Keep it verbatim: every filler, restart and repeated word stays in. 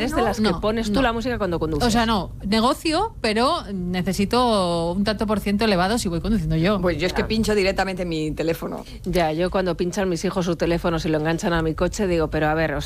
eres de las que No, pones tú no. la música cuando conduces. O sea, no, negocio, pero necesito un tanto por ciento elevado si voy conduciendo yo. Pues yo es que pincho directamente mi teléfono. Ya, yo cuando pinchan mis hijos su teléfono y lo enganchan a mi coche, digo, pero a ver, o